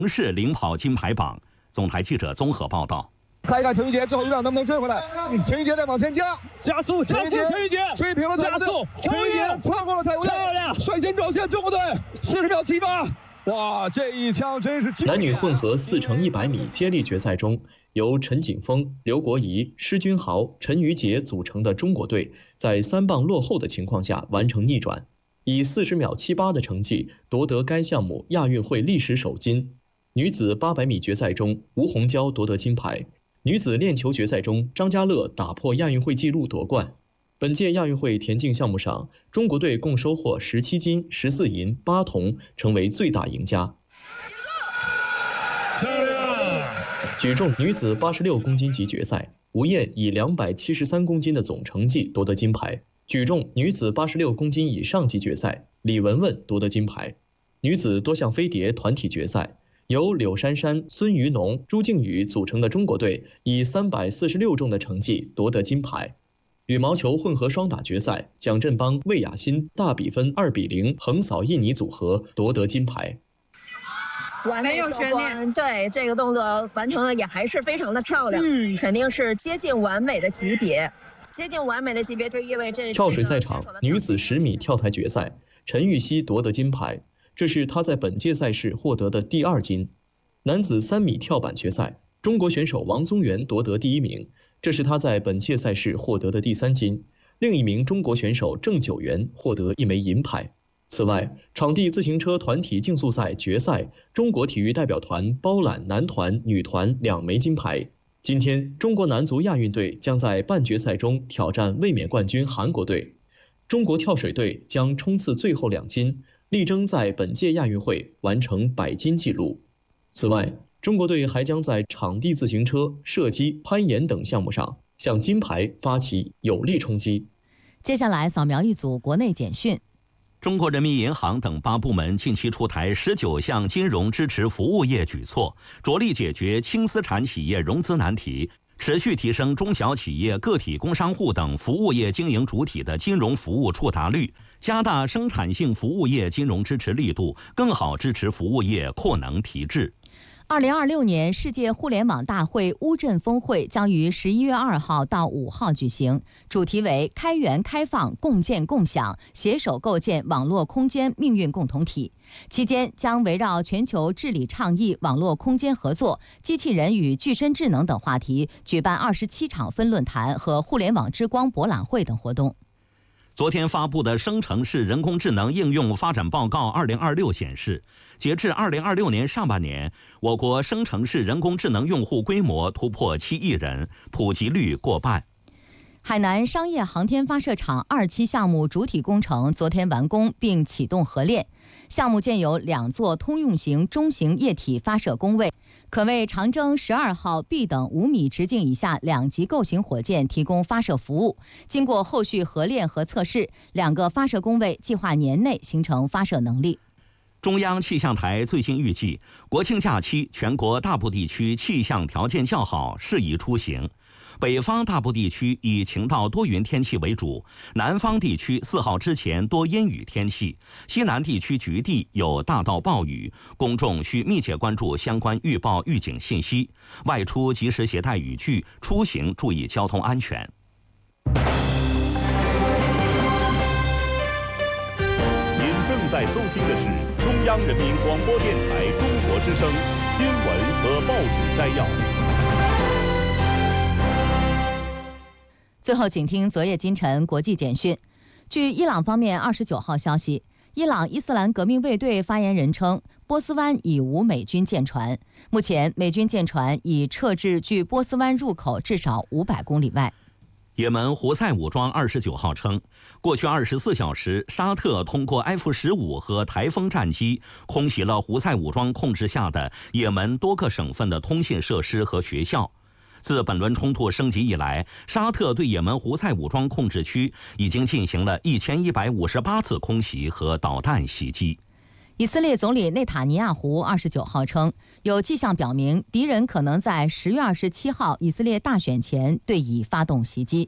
市领跑金牌榜。总台记者综合报道。 看一看陈玉洁最后一秒能不能追回来？陈玉洁再往前加速，陈玉洁追平了加速，陈玉洁超过了泰国队，率先表现中国队40秒78。哇，这一枪真是男女混合4乘100米接力决赛中，由陈景峰、刘国仪、施君豪、陈瑜杰组成的中国队，在3棒落后的情况下完成逆转，以40秒78的成绩夺得该项目亚运会历史首金。女子800米决赛中，吴虹娇夺得金牌。女子链球决赛中，张家乐打破亚运会纪录夺冠。本届亚运会田径项目上，中国队共收获17金、14银、8铜，成为最大赢家。举重女子86公斤级决赛，吴燕以273公斤的总成绩夺得金牌。举重女子86公斤以上级决赛，李雯雯夺得金牌。女子多项飞碟团体决赛，由柳珊珊、孙于农、朱静宇组成的中国队以346重的成绩夺得金牌。羽毛球混合双打决赛，蒋振邦、魏雅欣大比分2-0横扫印尼组合，夺得金牌。 没有悬念，对这个动作完成的也还是非常的漂亮，肯定是接近完美的级别。接近完美的级别就意味着跳水赛场女子10米跳台决赛，陈芋汐夺得金牌，这是她在本届赛事获得的第2金。男子3米跳板决赛，中国选手王宗源夺得第1名，这是他在本届赛事获得的第3金。另一名中国选手郑九元获得1枚银牌。此外，场地自行车团体竞速赛决赛，中国体育代表团包揽男团、女团2枚金牌。今天，中国男足亚运队将在半决赛中挑战卫冕冠军韩国队。中国跳水队将冲刺最后2金，力争在本届亚运会完成100金纪录。此外，中国队还将在场地自行车、射击、攀岩等项目上向金牌发起有力冲击。 接下来扫描一组国内简讯。 中国人民银行等8部门近期出台19项金融支持服务业举措，着力解决轻资产企业融资难题，持续提升中小企业、个体工商户等服务业经营主体的金融服务触达率，加大生产性服务业金融支持力度，更好支持服务业扩能提质。 2026年世界互联网大会乌镇峰会将于11月2号到5号举行，主题为开源开放、共建共享，携手构建网络空间命运共同体。期间将围绕全球治理倡议、网络空间合作、机器人与具身智能等话题，举办27场分论坛和互联网之光博览会等活动。 昨天发布的生成式人工智能应用发展报告2026显示，截至2026年上半年，我国生成式人工智能用户规模突破7亿人，普及率过半。 海南商业航天发射场2期项目主体工程昨天完工并启动合练，项目建有2座通用型中型液体发射工位，可为长征12号 B 等5米直径以下2级构型火箭提供发射服务。经过后续合练和测试，2个发射工位计划年内形成发射能力。 中央气象台最新预计，国庆假期全国大部地区气象条件较好，适宜出行。北方大部地区以晴到多云天气为主，南方地区4号之前多阴雨天气，西南地区局地有大到暴雨，公众需密切关注相关预报预警信息，外出及时携带雨具，出行注意交通安全。 您正在收听的是中央人民广播电台中国之声新闻和报纸摘要。 最后，请听昨夜今晨国际简讯。据伊朗方面29号消息，伊朗伊斯兰革命卫队发言人称，波斯湾已无美军舰船，目前美军舰船已撤至距波斯湾入口至少500公里外。 也门胡塞武装29号称，过去24小时，沙特通过 F-15和台风战机空袭了胡塞武装控制下的也门多个省份的通信设施和学校。自本轮冲突升级以来，沙特对也门胡塞武装控制区已经进行了1158次空袭和导弹袭击。 以色列总理内塔尼亚胡29号称，有迹象表明敌人可能在10月27号以色列大选前对以发动袭击。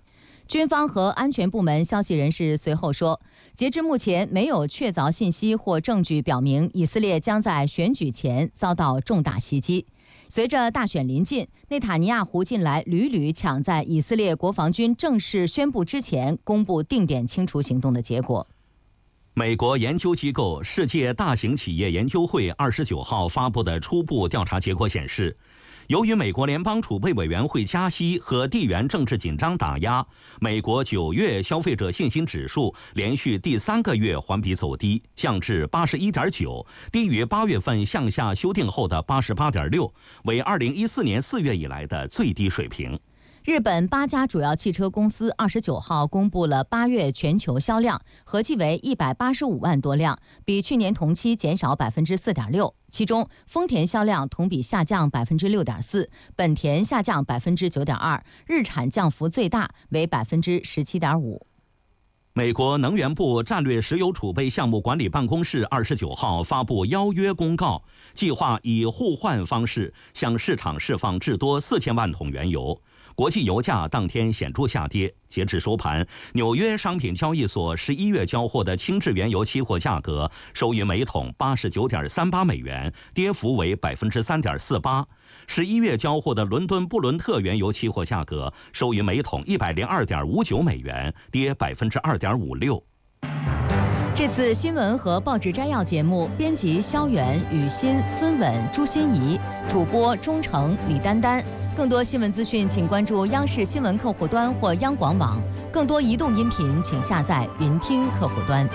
军方和安全部门消息人士随后说，截至目前没有确凿信息或证据表明以色列将在选举前遭到重大袭击。随着大选临近，内塔尼亚胡近来屡屡抢在以色列国防军正式宣布之前公布定点清除行动的结果。 美国研究机构世界大型企业研究会29号发布的初步调查结果显示，由于美国联邦储备委员会加息和地缘政治紧张打压，美国9月消费者信心指数连续第3个月环比走低，降至81.9，低于8月份向下修订后的88.6，为2014年4月以来的最低水平。 日本8家主要汽车公司29号公布了8月全球销量，合计为185万多辆，比去年同期减少4.6%。其中，丰田销量同比下降6.4%，本田下降9.2%，日产降幅最大，为17.5%。 美国能源部战略石油储备项目管理办公室29号发布邀约公告，计划以互换方式向市场释放至多4000万桶原油。国际油价当天显著下跌，截至收盘，纽约商品交易所11月交货的轻质原油期货价格收于每桶89.38美元，跌幅为3.48%。11月交货的伦敦布伦特原油期货价格收于每桶102.59美元，跌2.56%。 这次新闻和报纸摘要节目，编辑肖远、雨欣、孙稳、朱欣怡，主播钟诚、李丹丹。更多新闻资讯，请关注央视新闻客户端或央广网。更多移动音频，请下载云听客户端。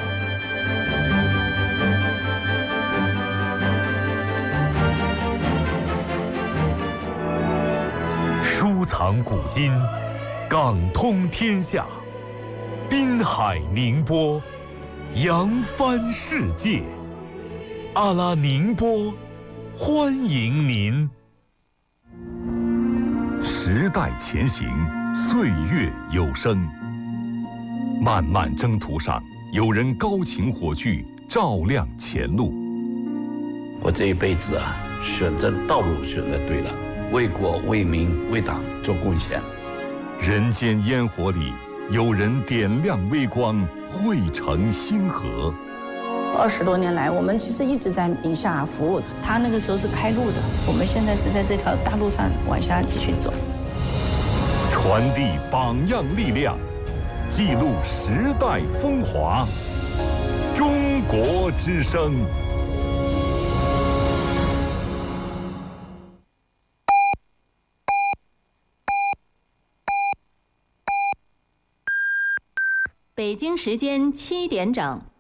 收藏古今，港通天下，滨海宁波，扬帆世界。阿拉宁波，欢迎您。时代前行，岁月有声。漫漫征途上，有人高擎火炬，照亮前路。 我这一辈子啊，选择道路选择对了，为国为民为党做贡献。 人间烟火里，有人点亮微光，汇成星河。 20多年来，我们其实一直在宁夏服务。他那个时候是开路的，我们现在是在这条大路上往下继续走。 传递榜样力量，记录时代风华。中国之声。 北京时间7点整。